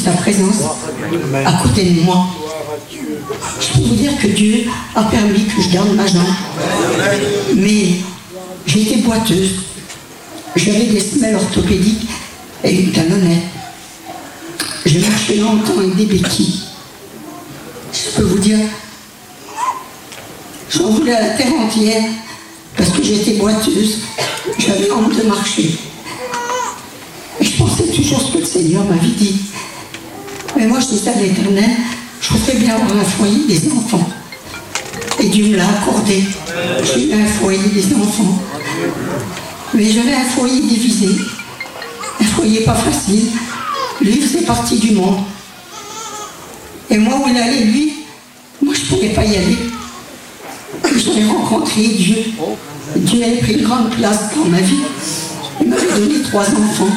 sa présence à côté de moi. Je peux vous dire que Dieu a permis que je garde ma jambe. Mais j'étais boiteuse. J'avais des semelles orthopédiques et une talonnette. Je marchais longtemps avec des béquilles. Je peux vous dire, j'en voulais à la terre entière parce que j'étais boiteuse. J'avais honte de marcher. Et je pensais toujours ce que le Seigneur m'avait dit. Mais moi, je disais à l'Éternel, je voudrais bien avoir un foyer des enfants. Et Dieu me l'a accordé. J'ai eu un foyer des enfants. Mais j'avais un foyer divisé. Un foyer pas facile. Lui faisait partie du monde. Et moi, où il allait, lui, moi, je ne pouvais pas y aller. J'avais rencontré Dieu. Dieu avait pris une grande place dans ma vie. Il m'avait donné 3 enfants.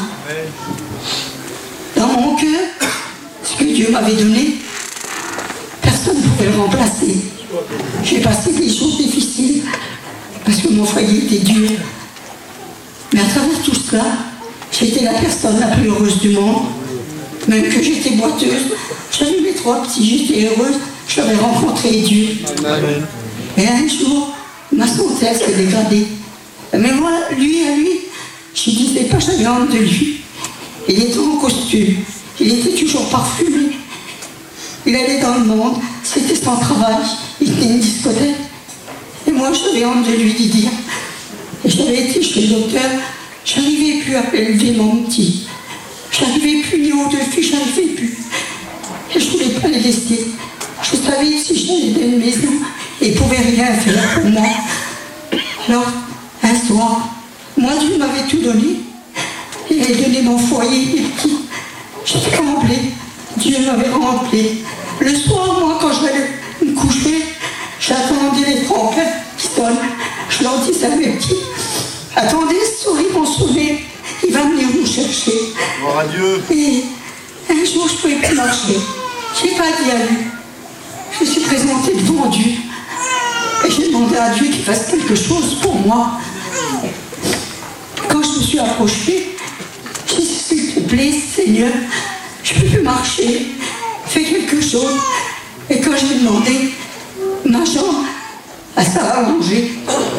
Dans mon cœur, ce que Dieu m'avait donné, personne ne pouvait le remplacer. J'ai passé des jours difficiles parce que mon foyer était dur. Mais à travers tout cela, j'étais la personne la plus heureuse du monde. Même que j'étais boiteuse, j'avais mes 3 petits, j'étais heureuse, j'avais rencontré Dieu. Amen. Et un jour, ma santé s'est dégradée. Mais moi, lui, je ne disais pas, j'avais honte de lui. Il était en costume, il était toujours parfumé. Il allait dans le monde, c'était son travail, il tenait une discothèque. Et moi, j'avais honte de lui dire. Et j'avais été chez le docteur, j'arrivais plus à élever mon petit. J'arrivais plus ni au-dessus, j'arrivais plus. Et je ne voulais pas les laisser. Je savais que si j'allais dans une maison, ils ne pouvaient rien faire pour moi. Alors, un soir, moi, Dieu m'avait tout donné. Il avait donné mon foyer, mes petits. J'étais remplie. Dieu m'avait rempli. Le soir, moi, quand je allais me coucher, j'attendais les trompettes qui sonnent. Je leur disais à mes petits, attendez, ce soir, ils vont sonner. Il va venir nous chercher. Gloire à Dieu. Et un jour, je ne pouvais plus marcher. Je n'ai pas dit à lui. Je me suis présentée devant Dieu. Et j'ai demandé à Dieu qu'il fasse quelque chose pour moi. Quand je me suis approchée, j'ai dit, s'il te plaît, Seigneur, je ne peux plus marcher. Fais quelque chose. Et quand j'ai demandé, ma jambe, elle s'est arrangée.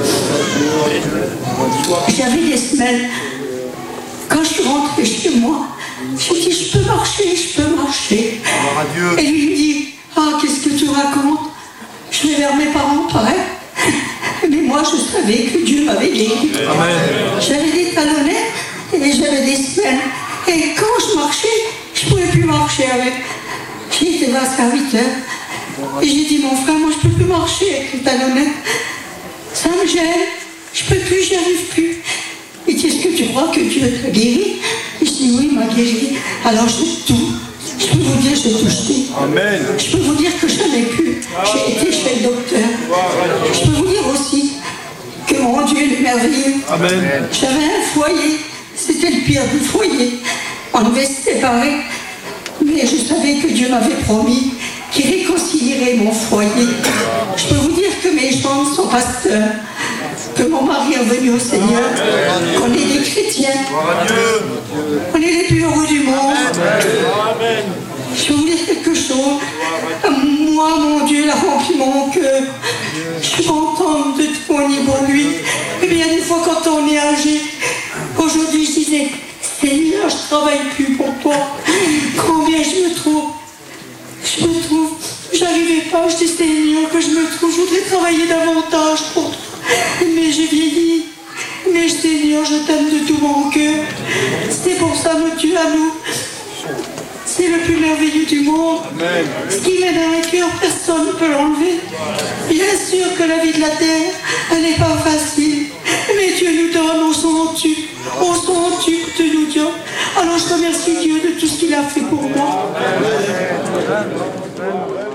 J'avais des semelles. Quand je suis rentrée chez moi, j'ai dit, je peux marcher. Et lui me dit, ah, qu'est-ce que tu racontes? Je vais vers mes parents, pareil. Mais moi, je savais que Dieu m'avait guéri. J'avais des talonnettes et j'avais des semelles. Et quand je marchais, je ne pouvais plus marcher avec. J'ai été là à serviteur. Et j'ai dit, mon frère, moi, je ne peux plus marcher avec les talonnettes. Ça me gêne. Je ne peux plus, j'y arrive plus. Il dit, est-ce que tu crois que Dieu t'a guéri? Je dis, oui, il m'a guéri. Alors, j'ai tout. Je peux vous dire, j'ai tout jeté. Amen. Je peux vous dire que je n'en ai plus. J'ai été chez le docteur. Je peux vous dire aussi que mon Dieu est merveilleux. Amen. J'avais un foyer. C'était le pire du foyer. On devait se séparer. Mais je savais que Dieu m'avait promis qu'il réconcilierait mon foyer. Je peux vous dire que mes jambes sont pasteurs. Que mon mari est revenu au Seigneur, qu'on est des chrétiens, on est les plus heureux du monde. Je vais vous dire quelque chose. Moi, mon Dieu, il a rempli mon cœur. Je suis contente de témoigner pour lui. Et bien, des fois, quand on est âgé, aujourd'hui, je disais, Seigneur, je ne travaille plus pour toi. Combien je me trouve, j'arrivais pas, je dis, Seigneur, que je me trouve, je voudrais travailler davantage pour toi. Mais j'ai vieilli. Mais Seigneur, je t'aime de tout mon cœur. C'est pour ça, notre Dieu à nous. C'est le plus merveilleux du monde. Amen. Ce qui met dans le cœur, personne ne peut l'enlever. Bien sûr que la vie de la terre, elle n'est pas facile. Mais Dieu nous donne au centuple de nous donne. Alors je remercie Dieu de tout ce qu'il a fait pour moi. Amen.